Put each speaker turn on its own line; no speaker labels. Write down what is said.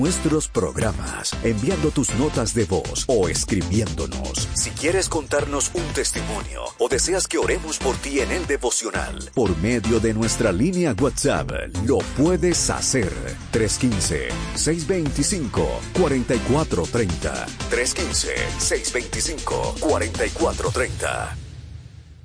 nuestros programas, enviando tus notas de voz o escribiéndonos. Si quieres contarnos un testimonio o deseas que oremos por ti en el devocional, por medio de nuestra línea WhatsApp, lo puedes hacer. 315-625-4430. 315-625-4430.